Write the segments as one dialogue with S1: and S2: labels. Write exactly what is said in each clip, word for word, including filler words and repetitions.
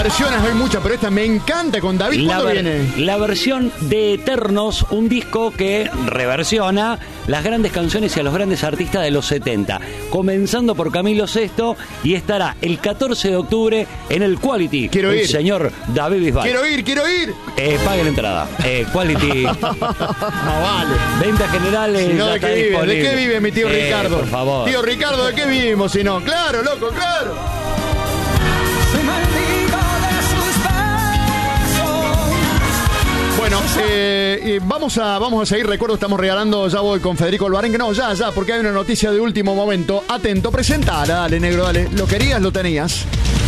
S1: versiones hay muchas, pero esta me encanta con David. ¿Cuándo
S2: la ver,
S1: viene?
S2: La versión de Eternos, un disco que reversiona las grandes canciones y a los grandes artistas de los setenta, comenzando por Camilo Sesto, y estará el catorce de octubre en el Quality.
S1: Quiero
S2: el
S1: ir.
S2: señor David Bisbal.
S1: Quiero ir, quiero ir.
S2: Eh, pague la entrada. Eh, Quality.
S1: No vale.
S2: Ventas generales.
S1: Si no,
S2: ya
S1: ¿de
S2: está
S1: qué vive?
S2: disponible.
S1: ¿De qué vive mi tío
S2: Eh,
S1: Ricardo?
S2: Por favor.
S1: Tío Ricardo, ¿de qué vivimos si no? Claro, loco, claro. Bueno, eh, eh, vamos a vamos a seguir. Recuerdo, estamos regalando, ya voy con Federico Albarén, que no, ya, ya, porque hay una noticia de último momento. Atento, presentala, dale, negro, dale. Lo querías, lo tenías.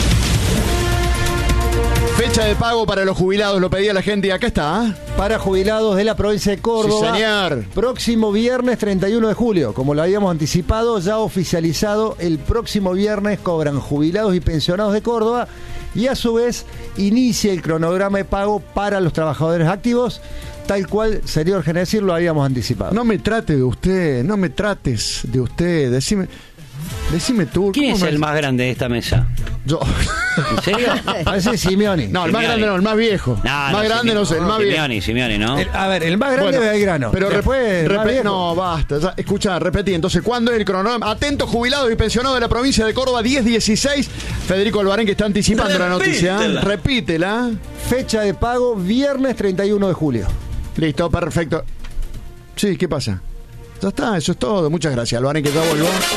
S1: Fecha de pago para los jubilados, lo pedía la gente y acá está. ¿eh?
S3: Para jubilados de la provincia de Córdoba.
S1: Sí, señor.
S3: Próximo viernes treinta y uno de julio. Como lo habíamos anticipado, ya oficializado, el próximo viernes cobran jubilados y pensionados de Córdoba. Y a su vez inicia el cronograma de pago para los trabajadores activos, tal cual, señor Genesir, lo habíamos anticipado.
S1: No me trate de usted, no me trates de usted. Decime, decime tú.
S2: ¿Quién es
S1: me...
S2: el más grande de esta mesa?
S1: Yo.
S2: ¿En serio?
S3: Parece Simeoni.
S1: No, el
S2: Simeoni.
S1: más grande no, el más viejo.
S2: No,
S1: más
S2: no,
S1: grande no sé, el más viejo.
S2: Simeoni, Simeoni, ¿no?
S3: El- a ver, el más grande
S1: Bueno,
S3: es Belgrano.
S1: Pero
S3: después,
S1: rep-
S3: el más
S1: repe-
S3: viejo.
S1: no, basta. Ya, escucha, repetí. Entonces, ¿cuándo es el cronograma? Atentos jubilados y pensionados de la provincia de Córdoba, diez dieciséis. Federico Albarén, que está anticipando la noticia.
S4: Repítela.
S1: Repítela.
S3: Fecha de pago, viernes treinta y uno de julio.
S1: Listo, perfecto. Sí, ¿qué pasa? Ya está, eso es todo. Muchas gracias, Albarén, que ya volvió.